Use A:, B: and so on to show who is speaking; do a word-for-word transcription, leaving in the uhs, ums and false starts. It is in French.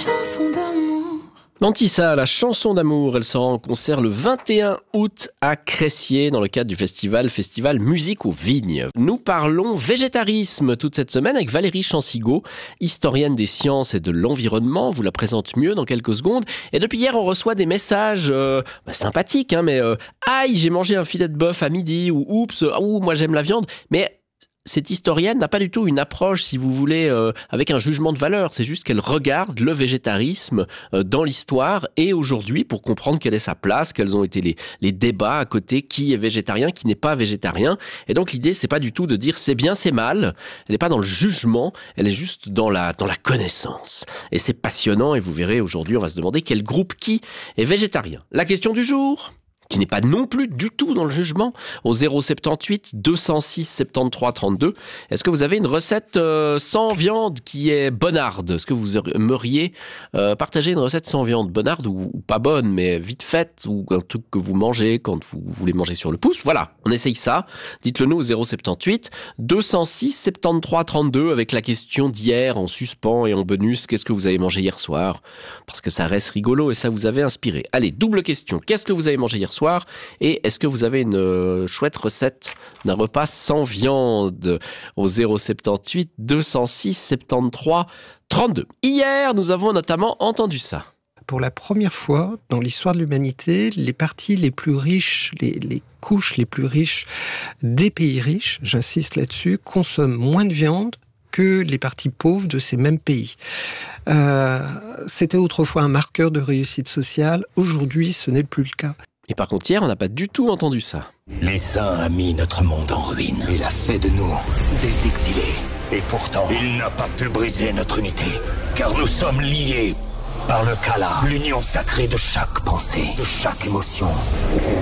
A: chanson d'amour.
B: Nantissa, la chanson d'amour, elle sera en concert le vingt et un août à Cressier dans le cadre du festival Festival Musique aux Vignes. Nous parlons végétarisme toute cette semaine avec Valérie Chancigot, historienne des sciences et de l'environnement. Vous la présente mieux dans quelques secondes. Et depuis hier, on reçoit des messages euh, bah, sympathiques, hein, mais euh, aïe, j'ai mangé un filet de bœuf à midi, ou oups, ou moi j'aime la viande. Mais cette historienne n'a pas du tout une approche, si vous voulez, euh, avec un jugement de valeur. C'est juste qu'elle regarde le végétarisme euh, dans l'histoire et aujourd'hui pour comprendre quelle est sa place, quels ont été les, les débats à côté, qui est végétarien, qui n'est pas végétarien. Et donc l'idée, c'est pas du tout de dire c'est bien, c'est mal. Elle n'est pas dans le jugement, elle est juste dans la, dans la connaissance. Et c'est passionnant et vous verrez aujourd'hui, on va se demander quel groupe qui est végétarien. La question du jour, qui n'est pas non plus du tout dans le jugement, au zéro soixante-dix-huit deux cent six soixante-treize trente-deux. Est-ce que vous avez une recette euh, sans viande qui est bonarde? Est-ce que vous aimeriez euh, partager une recette sans viande bonarde ou, ou pas bonne, mais vite faite, ou un truc que vous mangez quand vous voulez manger sur le pouce? Voilà, on essaye ça. Dites-le nous au zéro soixante-dix-huit deux cent six soixante-treize trente-deux avec la question d'hier en suspens et en bonus. Qu'est-ce que vous avez mangé hier soir? Parce que ça reste rigolo et ça vous avait inspiré. Allez, double question. Qu'est-ce que vous avez mangé hier soir? Et est-ce que vous avez une euh, chouette recette d'un repas sans viande au zéro soixante-dix-huit deux cent six soixante-treize trente-deux. Hier, nous avons notamment entendu ça.
C: Pour la première fois dans l'histoire de l'humanité, les parties les plus riches, les, les couches les plus riches des pays riches, j'insiste là-dessus, consomment moins de viande que les parties pauvres de ces mêmes pays. Euh, c'était autrefois un marqueur de réussite sociale. Aujourd'hui, ce n'est plus le cas.
B: Et par contre, hier, on n'a pas du tout entendu ça.
D: L'essaim a mis notre monde en ruine. Il a fait de nous des exilés. Et pourtant, il n'a pas pu briser notre unité. Car nous sommes liés par le Kala, l'union sacrée de chaque pensée, de chaque émotion.